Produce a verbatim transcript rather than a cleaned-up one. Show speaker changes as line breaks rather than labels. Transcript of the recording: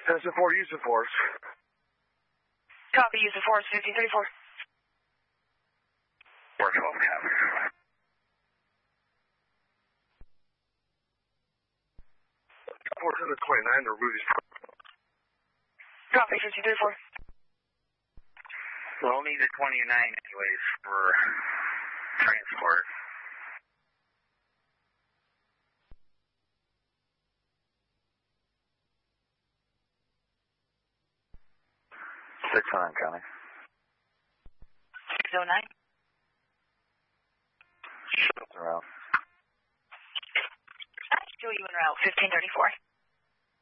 That's the four, use the force.
Copy, use the force, fifteen thirty-four.
four twelve, copy.
four ten to twenty-nine to remove these.
Copy, fifteen thirty-four.
We'll need the twenty-nine anyways for transport. six hundred coming.
six oh nine.
Shields around.
Still you en route, fifteen thirty-four.